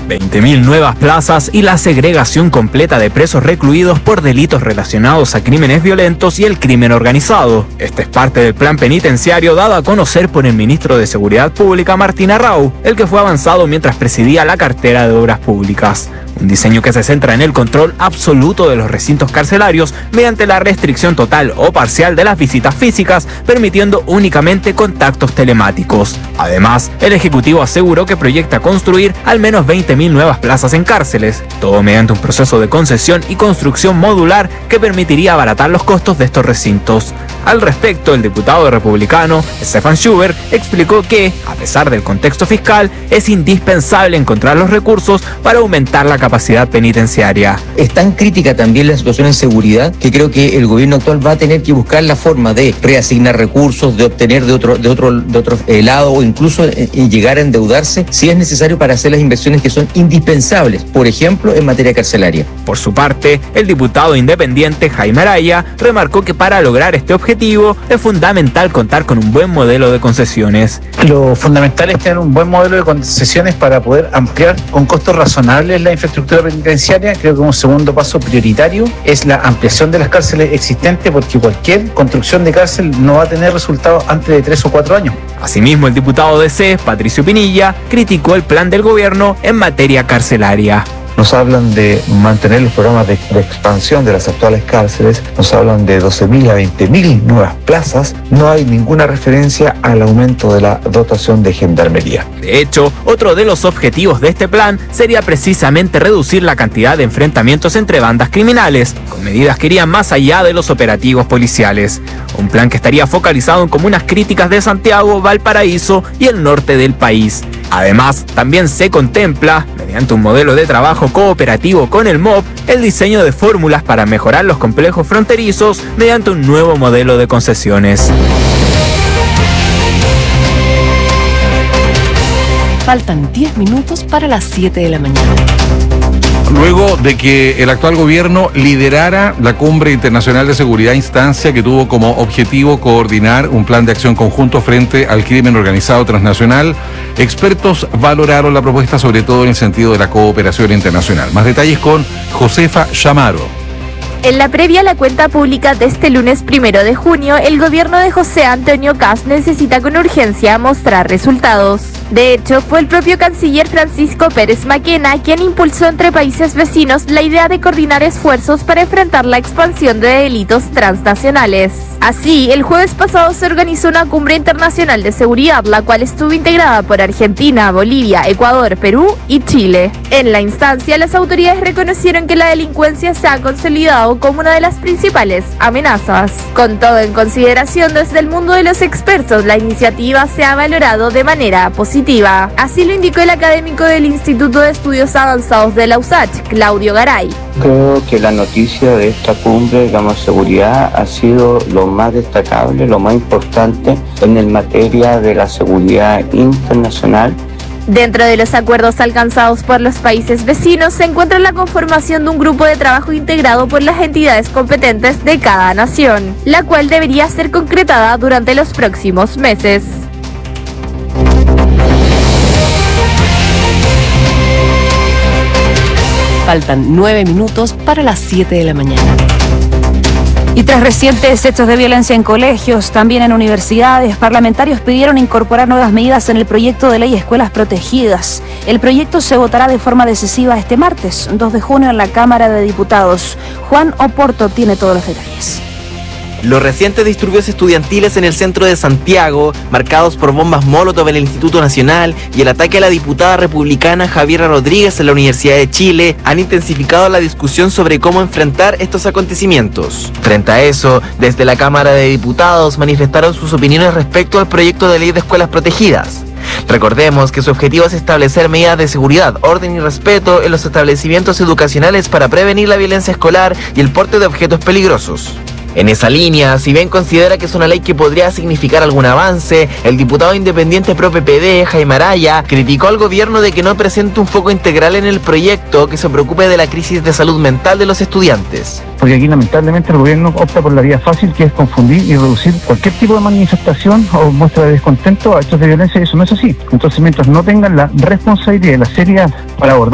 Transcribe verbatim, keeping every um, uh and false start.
veinte mil nuevas plazas y la segregación completa de presos recluidos por delitos relacionados a crímenes violentos y el crimen organizado. Este es parte del plan penitenciario dado a conocer por el ministro de Seguridad Pública, Martín Arrau, el que fue avanzado mientras presidía la cartera de Obras Públicas. Un diseño que se centra en el control absoluto de los recintos carcelarios mediante la restricción total o parcial de las visitas físicas, permitiendo únicamente contactos telemáticos. Además, el Ejecutivo aseguró que proyecta construir al menos veinte mil nuevas plazas en cárceles, todo mediante un proceso de concesión y construcción modular que permitiría abaratar los costos de estos recintos. Al respecto, el diputado republicano Stefan Schubert explicó que, a pesar del contexto fiscal, es indispensable encontrar los recursos para aumentar la capacidad penitenciaria. Es tan crítica también la situación en seguridad que creo que el gobierno actual va a tener que buscar la forma de reasignar recursos, de obtener de otro, de otro, de otro lado o incluso eh, llegar a endeudarse si es necesario para hacer las inversiones que son indispensables, por ejemplo, en materia carcelaria. Por su parte, el diputado independiente Jaime Araya remarcó que para lograr este objetivo es fundamental contar con un buen modelo de concesiones. Lo fundamental es tener un buen modelo de concesiones para poder ampliar con costos razonables la infraestructura penitenciaria. Creo que un segundo paso prioritario es la ampliación de las cárceles existentes, porque cualquier construcción de cárcel no va a tener resultados antes de tres o cuatro años. Asimismo, el diputado de C E S, Patricio Pinilla, criticó el plan del gobierno en materia carcelaria. Nos hablan de mantener los programas de, de expansión de las actuales cárceles, nos hablan de doce mil a veinte mil nuevas plazas, no hay ninguna referencia al aumento de la dotación de gendarmería. De hecho, otro de los objetivos de este plan sería precisamente reducir la cantidad de enfrentamientos entre bandas criminales, con medidas que irían más allá de los operativos policiales. Un plan que estaría focalizado en comunas críticas de Santiago, Valparaíso y el norte del país. Además, también se contempla, mediante un modelo de trabajo cooperativo con el M O B, el diseño de fórmulas para mejorar los complejos fronterizos mediante un nuevo modelo de concesiones. Faltan diez minutos para las siete de la mañana. Luego de que el actual gobierno liderara la Cumbre Internacional de Seguridad, instancia que tuvo como objetivo coordinar un plan de acción conjunto frente al crimen organizado transnacional, expertos valoraron la propuesta sobre todo en el sentido de la cooperación internacional. Más detalles con Josefa Chamaro. En la previa a la cuenta pública de este lunes primero de junio, el gobierno de José Antonio Kast necesita con urgencia mostrar resultados. De hecho, fue el propio canciller Francisco Pérez Maquena quien impulsó entre países vecinos la idea de coordinar esfuerzos para enfrentar la expansión de delitos transnacionales. Así, el jueves pasado se organizó una cumbre internacional de seguridad, la cual estuvo integrada por Argentina, Bolivia, Ecuador, Perú y Chile. En la instancia, las autoridades reconocieron que la delincuencia se ha consolidado como una de las principales amenazas. Con todo en consideración, desde el mundo de los expertos, la iniciativa se ha valorado de manera positiva. Así lo indicó el académico del Instituto de Estudios Avanzados de la U S A C H, Claudio Garay. Creo que la noticia de esta cumbre, digamos, seguridad ha sido lo más destacable, lo más importante en el materia de la seguridad internacional. Dentro de los acuerdos alcanzados por los países vecinos se encuentra la conformación de un grupo de trabajo integrado por las entidades competentes de cada nación, la cual debería ser concretada durante los próximos meses. Faltan nueve minutos para las siete de la mañana. Y tras recientes hechos de violencia en colegios, también en universidades, parlamentarios pidieron incorporar nuevas medidas en el proyecto de ley Escuelas Protegidas. El proyecto se votará de forma decisiva este martes, dos de junio, en la Cámara de Diputados. Juan Oporto tiene todos los detalles. Los recientes disturbios estudiantiles en el centro de Santiago, marcados por bombas Molotov en el Instituto Nacional y el ataque a la diputada republicana Javiera Rodríguez en la Universidad de Chile, han intensificado la discusión sobre cómo enfrentar estos acontecimientos. Frente a eso, desde la Cámara de Diputados manifestaron sus opiniones respecto al proyecto de ley de escuelas protegidas. Recordemos que su objetivo es establecer medidas de seguridad, orden y respeto en los establecimientos educacionales para prevenir la violencia escolar y el porte de objetos peligrosos. En esa línea, si bien considera que es una ley que podría significar algún avance, el diputado independiente pro P P D, Jaime Araya, criticó al gobierno de que no presente un foco integral en el proyecto que se preocupe de la crisis de salud mental de los estudiantes. Porque aquí lamentablemente el gobierno opta por la vía fácil, que es confundir y reducir cualquier tipo de manifestación o muestra de descontento a hechos de violencia, y eso no es así. Entonces, mientras no tengan la responsabilidad y la seriedad para abordar